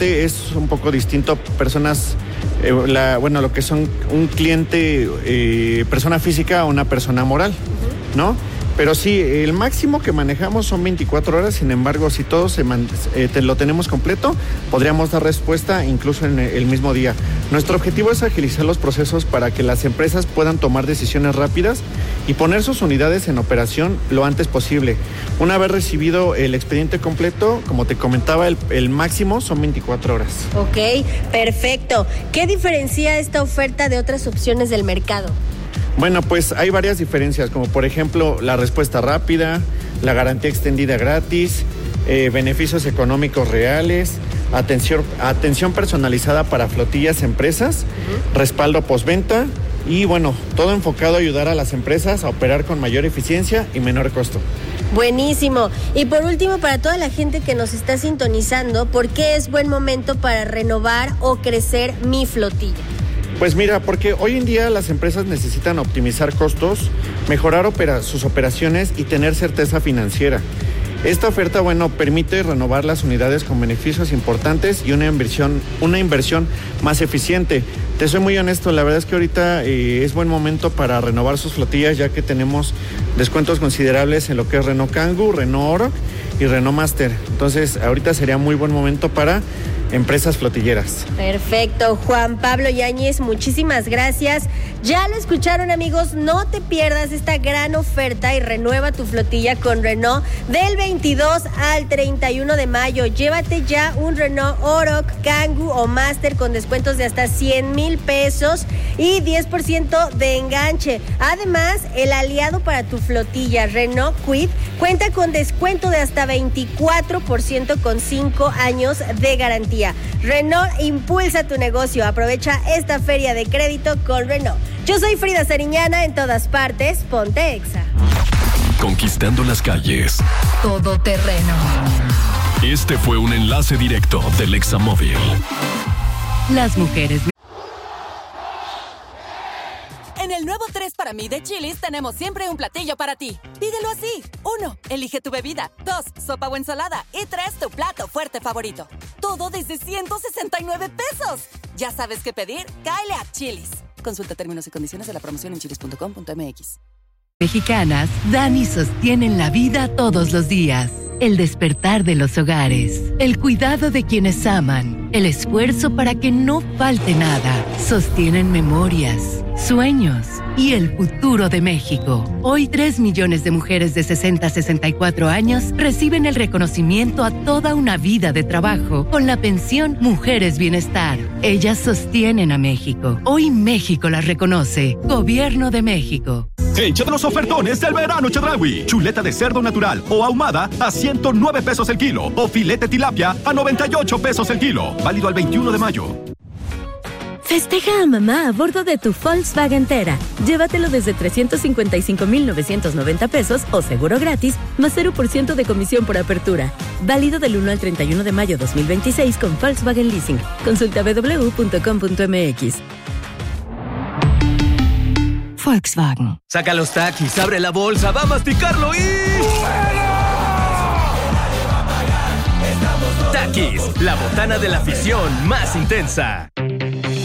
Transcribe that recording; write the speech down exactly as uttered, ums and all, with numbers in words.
es un poco distinto. Personas, eh, la, bueno, lo que son un cliente, eh, persona física a una persona moral, uh-huh. ¿no? Pero sí, el máximo que manejamos son veinticuatro horas, sin embargo, si todo se man, eh, te lo tenemos completo, podríamos dar respuesta incluso en el mismo día. Nuestro objetivo es agilizar los procesos para que las empresas puedan tomar decisiones rápidas y poner sus unidades en operación lo antes posible. Una vez recibido el expediente completo, como te comentaba, el, el máximo son veinticuatro horas. Ok, perfecto. ¿Qué diferencia esta oferta de otras opciones del mercado? Bueno, pues hay varias diferencias, como por ejemplo la respuesta rápida, la garantía extendida gratis, eh, beneficios económicos reales, atención, atención personalizada para flotillas, empresas, uh-huh. respaldo postventa y bueno, todo enfocado a ayudar a las empresas a operar con mayor eficiencia y menor costo. Buenísimo. Y por último, para toda la gente que nos está sintonizando, ¿por qué es buen momento para renovar o crecer mi flotilla? Pues mira, porque hoy en día las empresas necesitan optimizar costos, mejorar opera- sus operaciones y tener certeza financiera. Esta oferta, bueno, permite renovar las unidades con beneficios importantes y una inversión, una inversión más eficiente. Te soy muy honesto, la verdad es que ahorita eh, es buen momento para renovar sus flotillas, ya que tenemos descuentos considerables en lo que es Renault Kangoo, Renault Oroch y Renault Master. Entonces, ahorita sería muy buen momento para empresas flotilleras. Perfecto, Juan Pablo Yáñez, muchísimas gracias. Ya lo escucharon, amigos, no te pierdas esta gran oferta y renueva tu flotilla con Renault del veintidós al treinta y uno de mayo. Llévate ya un Renault Oroch, Kangoo o Master con descuentos de hasta cien mil pesos y diez por ciento de enganche. Además, el aliado para tu flotilla, Renault Kwid, cuenta con descuento de hasta veinticuatro por ciento con cinco años de garantía. Renault impulsa tu negocio. Aprovecha esta feria de crédito con Renault. Yo soy Frida Sariñana, en todas partes, ponte Exa. Conquistando las calles. Todo terreno. Este fue un enlace directo del Exa Móvil. Las mujeres. En el nuevo tres para mí de Chili's tenemos siempre un platillo para ti. Pídelo así. Uno, elige tu bebida. Dos, sopa o ensalada. Y tres, tu plato fuerte favorito. Todo desde ciento sesenta y nueve pesos. ¿Ya sabes qué pedir? Cáele a Chili's. Consulta términos y condiciones de la promoción en chilis punto com punto m x. Mexicanas dan y sostienen la vida todos los días. El despertar de los hogares, el cuidado de quienes aman, el esfuerzo para que no falte nada. Sostienen memorias, sueños y el futuro de México. Hoy tres millones de mujeres de sesenta a sesenta y cuatro años reciben el reconocimiento a toda una vida de trabajo con la pensión Mujeres Bienestar. Ellas sostienen a México. Hoy México las reconoce. Gobierno de México. Échate los ofertones del verano Chedraui. Chuleta de cerdo natural o ahumada a ciento nueve pesos el kilo. O filete tilapia a noventa y ocho pesos el kilo. Válido al veintiuno de mayo. Festeja a mamá a bordo de tu Volkswagen Tera. Llévatelo desde trescientos cincuenta y cinco mil novecientos noventa pesos o seguro gratis, más cero por ciento de comisión por apertura. Válido del uno al treinta y uno de mayo dos mil veintiséis con Volkswagen Leasing. Consulta doble u doble u doble u punto com punto m x. Volkswagen. Saca los taquis, abre la bolsa, va a masticarlo y... Taquis, la botana de la afición más intensa.